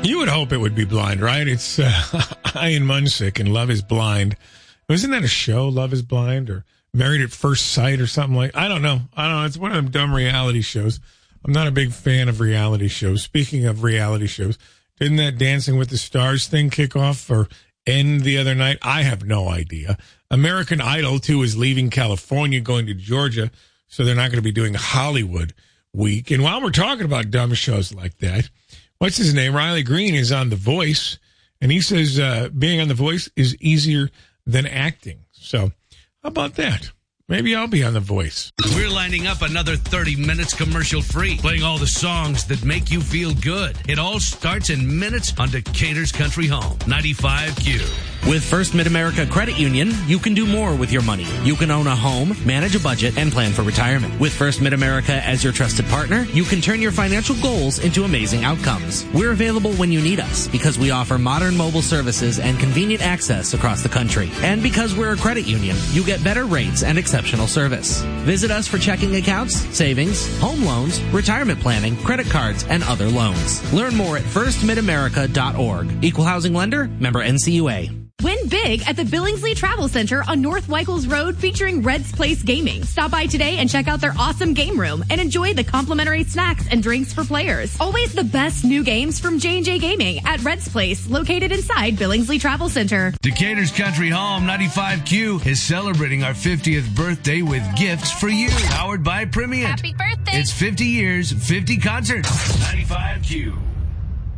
You would hope it would be Blind, right? It's Ian Munsick and Love is Blind. Wasn't that a show, Love is Blind, or Married at First Sight or something like? I don't know. It's one of them dumb reality shows. I'm not a big fan of reality shows. Speaking of reality shows, didn't that Dancing with the Stars thing kick off or end the other night? I have no idea. American Idol, too, is leaving California, going to Georgia, so they're not going to be doing Hollywood Week. And while we're talking about dumb shows like that, what's his name? Riley Green is on The Voice, and he says being on The Voice is easier than acting. So how about that? Maybe I'll be on The Voice. We're lining up another 30 minutes commercial-free, playing all the songs that make you feel good. It all starts in minutes on Decatur's Country Home, 95Q. With First Mid-America Credit Union, you can do more with your money. You can own a home, manage a budget, and plan for retirement. With First Mid-America as your trusted partner, you can turn your financial goals into amazing outcomes. We're available when you need us because we offer modern mobile services and convenient access across the country. And because we're a credit union, you get better rates and exceptional service. Visit us for checking accounts, savings, home loans, retirement planning, credit cards, and other loans. Learn more at firstmidamerica.org. Equal housing lender, member NCUA. Win big at the Billingsley Travel Center on North Weichels Road featuring Red's Place Gaming. Stop by today and check out their awesome game room and enjoy the complimentary snacks and drinks for players. Always the best new games from J&J Gaming at Red's Place, located inside Billingsley Travel Center. Decatur's Country Home, 95Q, is celebrating our 50th birthday with gifts for you. Powered by Primient. Happy birthday! It's 50 years, 50 concerts. 95Q.